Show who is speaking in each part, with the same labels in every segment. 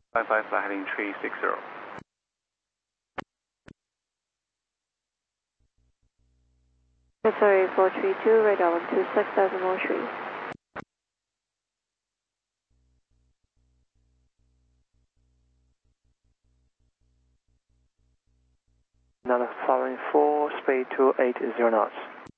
Speaker 1: 55 flight heading 360.
Speaker 2: Sorry, 432, radar 126.3.
Speaker 3: Nana 74, speed 280 knots.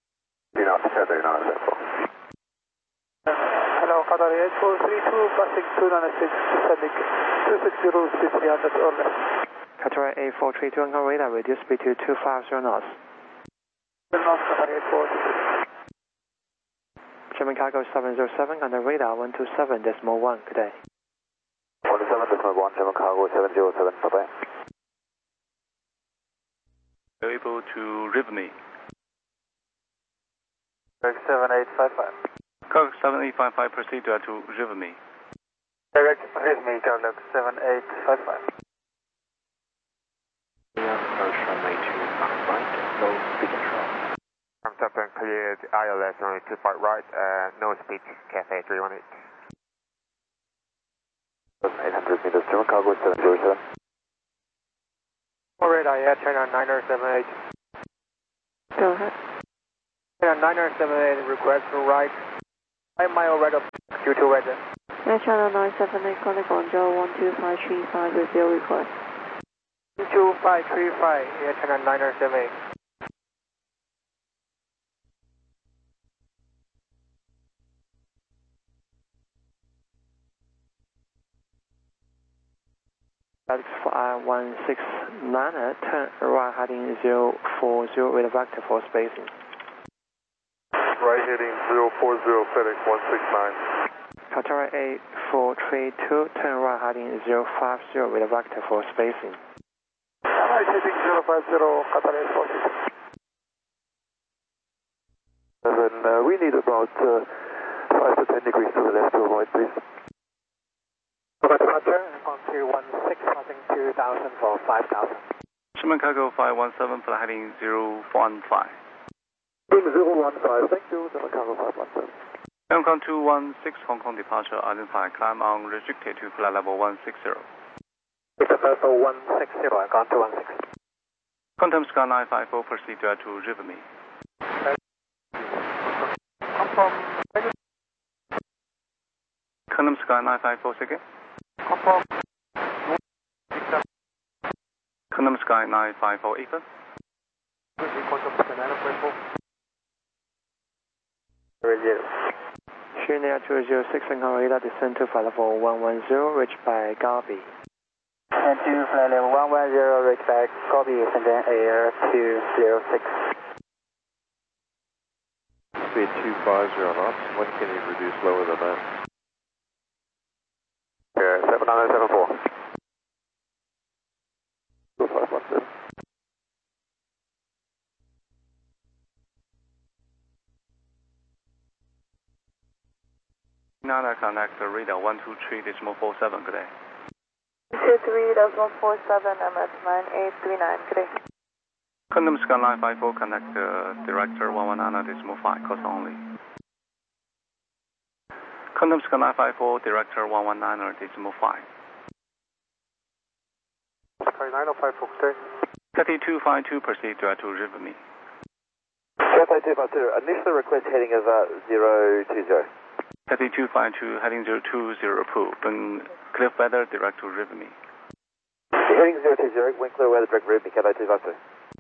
Speaker 4: Hello, Qatar 8432, passing 296, descending 260, speed 300, order.
Speaker 3: Qatar 8432, on radar, reduce speed to 250 knots.
Speaker 4: Qatar 8432.
Speaker 3: German cargo 707, on the radar 127.1, good day.
Speaker 5: 127.1, German cargo 707, bye-bye.
Speaker 1: You're able to Rivne.
Speaker 4: Direct 7855.
Speaker 1: Cargo 7855, proceed to Rivne.
Speaker 4: Direct Rivne, cargo 7855.
Speaker 6: Approach runway 25 right, low speed control.
Speaker 7: From top and cleared ILS runway 25 right, no speed, Cafe 318.
Speaker 5: 800 meters, German cargo 707.
Speaker 4: Radar, yeah, turn on 9078.
Speaker 2: Go ahead.
Speaker 4: Turn on 9078, request for right. 5 mile right of due to weather.
Speaker 2: Air Channel 978, calling Guangzhou 12535 with your request.
Speaker 4: 22535, yeah, turn on 9078.
Speaker 3: Alex 169, turn right heading 040 with a vector for spacing.
Speaker 8: Right heading 040, FedEx 169.
Speaker 3: Qatar 8432, turn right heading 050 with a vector for spacing.
Speaker 4: Right heading 050, Qatar 8432.
Speaker 5: We need about 5 to 10 degrees to the left to avoid, please.
Speaker 4: Qatar, on 216, passing 2000 for 5000.
Speaker 1: German cargo 517, flight heading 015.
Speaker 5: Team 015, thank you, German cargo 517.
Speaker 1: Hong Kong 216, Hong Kong departure, identify, climb on restricted to flight level 160.
Speaker 4: Victor Bravo 160, I got 216.
Speaker 1: Quantum Sky 954, proceed to Rivne.
Speaker 4: Confirm.
Speaker 1: Quantum Sky 954, second.
Speaker 4: Confirm.
Speaker 1: Quantum Sky 954, even.
Speaker 4: Quantum Sky 954.
Speaker 3: Chinook 206, on radar, descend to flight level 110, reached by Gabi.
Speaker 4: And to flight level 110, reach back, copy, and then air 206.
Speaker 8: Speed 250 knots. When can you reduce lower than that?
Speaker 5: 7974. 2517.
Speaker 1: Nana connect radar 123.47, good day.
Speaker 2: 23.47, MS 9839, good day.
Speaker 1: Quantum Sky 954, connect director 119.5, cost only. Quantum Sky 954, director 119.5.
Speaker 4: Sky 9054, good day.
Speaker 1: 3252, proceed to Rivne.
Speaker 5: Cafe 252, initial request heading of 020.
Speaker 1: 3252, heading 020, approved. Bring clear weather, direct to Rivne.
Speaker 5: Heading 020, wind clear weather, direct Rivne, Cafe 252.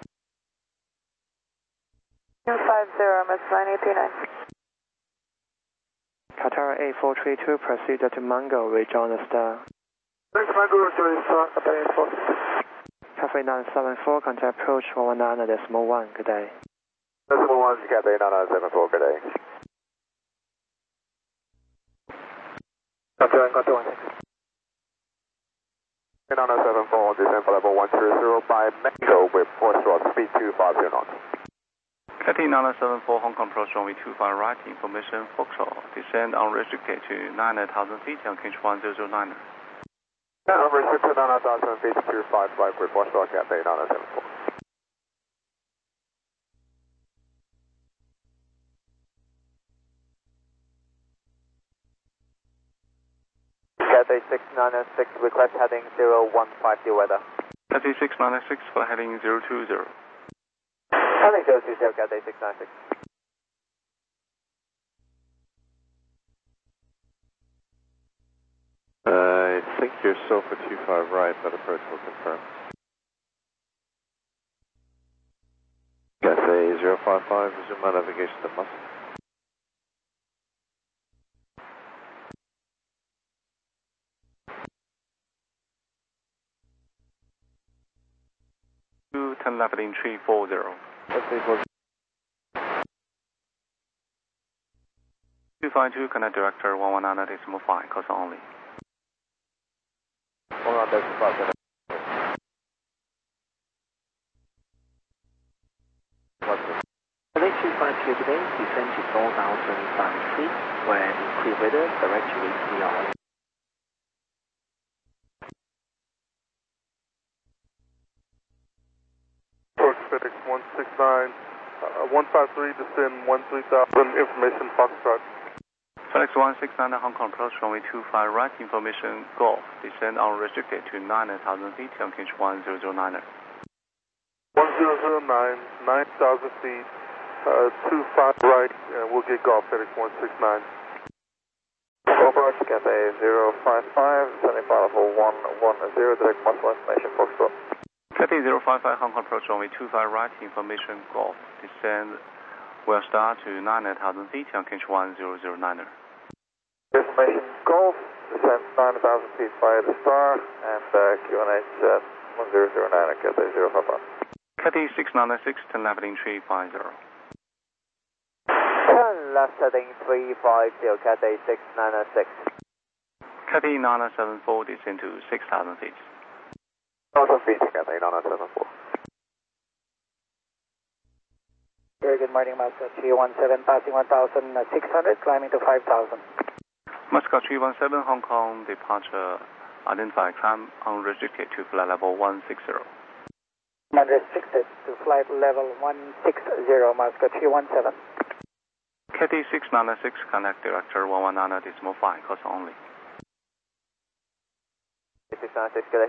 Speaker 2: 250, MS 9839.
Speaker 3: Qatar 8432, proceed to Mango, rejoin the star.
Speaker 4: Thanks, Mango, rejoin the star, Qatar 8432.
Speaker 3: Cafe 974, contact approach 119.1, good day.
Speaker 5: Decimal 1, Cafe 9974, good day.
Speaker 4: Qatar 116.
Speaker 5: 9974, descend for level 130 by Mango with 4 slots, speed 250 knots.
Speaker 1: Cathay 974, Hong Kong approach runway 25 right, information Foxtrot. Descend unrestricted to 9,000 feet on Kinch 1009.
Speaker 5: Unrestricted 9,000 feet, 255 with Foxtrot, Cathay 974.
Speaker 3: Cathay 696, request heading 015 weather.
Speaker 1: Cathay 696 for heading 020.
Speaker 3: Heading 020, Cathay 696.
Speaker 8: I think you're Sofa 25 right, but approach will confirm. Cathay 055, resume my navigation to Muscle.
Speaker 1: Two 10 left in 340.
Speaker 8: Cathay 40.
Speaker 1: 252, connect director 119.5, cause only.
Speaker 8: 119.5.
Speaker 6: Cathay 252 today, descend to 4,005 feet, when clear weather, direct to ACR.
Speaker 9: FedEx 169, 153, descend 13,000, information Foxtrot.
Speaker 1: FedEx 169 Hong Kong approach runway 25 right, information Golf, descend unrestricted to 9,000 feet, Tianjin 1009er.
Speaker 9: 1009, 9,000 feet, 25 right, and we'll get Golf, FedEx 169.
Speaker 5: Approach Cathay 055, sending final for 110, direct muscle information Foxtrot.
Speaker 1: Cathay 055 Hong Kong approach runway 25 right, information Golf, descend will start to 9,000 feet, Tianjin 1009er.
Speaker 5: Information Golf, descend 9,000 feet via the star, and QNH 1009 at Cathay 055.
Speaker 1: Cathay 696, 10 left in 350.
Speaker 3: 10 left heading 350, Cathay 696.
Speaker 1: Cathay 974, descend to 6,000 feet.
Speaker 5: 1,000 feet, Cathay 974.
Speaker 4: Very good morning, Muscat 317, passing 1,600, climbing to 5,000.
Speaker 1: Muscat 317 Hong Kong departure identified, climb unrestricted to flight level 160.
Speaker 4: Unrestricted to flight level 160, Muscat 317.
Speaker 1: Cathay 696, connect director 119.5, cause only.
Speaker 3: 696, Cathay.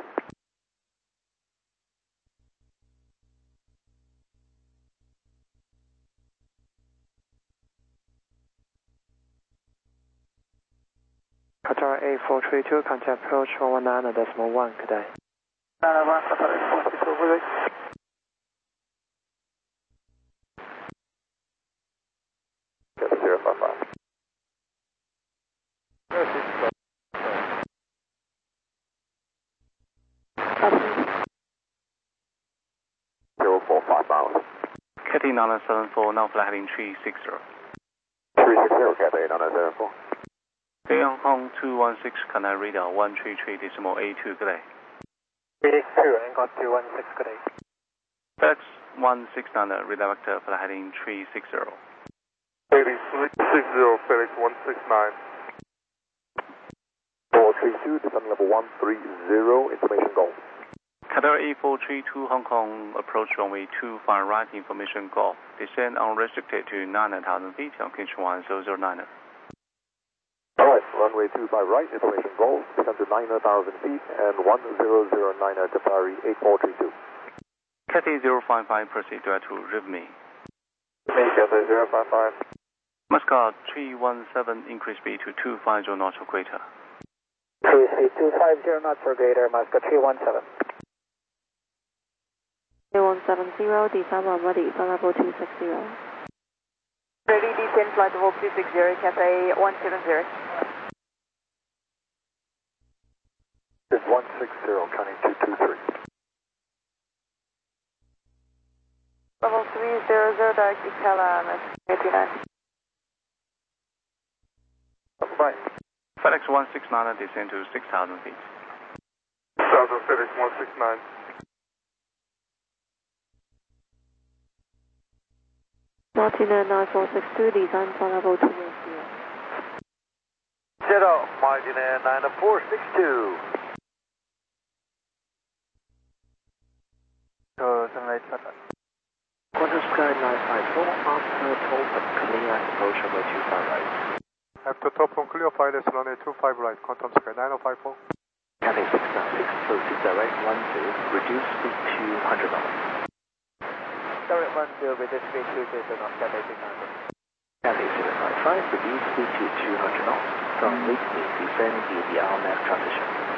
Speaker 3: Qatar A432, contact approach 119.1, Cathay.
Speaker 4: 991, Qatar 432,
Speaker 5: Cathay 055. 045 miles.
Speaker 1: Cathay 974, now flight heading 360.
Speaker 5: 360, Cathay 974.
Speaker 1: Hong Kong 216, connect radar 133.82, good day.
Speaker 4: 82, Anchor 216, good day.
Speaker 1: FedEx 169, redirect flight heading 360.
Speaker 9: 8360, FedEx 169.
Speaker 5: 432, descend level 130, information Golf.
Speaker 1: Qatar A432 Hong Kong approach runway 25 right, information Golf, descend unrestricted to 9,000 feet, Tianjin 1009er.
Speaker 5: Alright, runway 25 right, information Golf, descend to 9,000 feet, and 1009er Qatari 8432.
Speaker 1: Cathay 055, proceed direct to Rivne.
Speaker 5: Cathay 055.
Speaker 1: Muscat 317, increase speed to 250 knots or greater.
Speaker 4: 250 knots or greater, Muscat 317.
Speaker 2: 170, descend on ready, flight level 260.
Speaker 10: Ready, descend flight level 260, Cathay 170.
Speaker 5: It's 160, counting 223.
Speaker 10: Level 300, direct to Cala, 89.
Speaker 5: Right.
Speaker 1: FedEx 169, descend to 6,000 feet.
Speaker 9: 6,000, FedEx 169.
Speaker 2: Martina 9462, descend flight level 210.
Speaker 5: Zero, margin air 9462.
Speaker 6: Qantas Sky 954, after toll, clear approach over 25 right.
Speaker 9: After top on clear, pilot runway 25 right, quantum square 9054.
Speaker 6: Cathay 696, proceed direct 10, reduce speed to 100 knots.
Speaker 4: Direct 10, reduce speed to 200 knots, Cathay 696.
Speaker 6: Cathay 795, reduce speed to 200 knots. From lead speed, descend via the RMAX transition.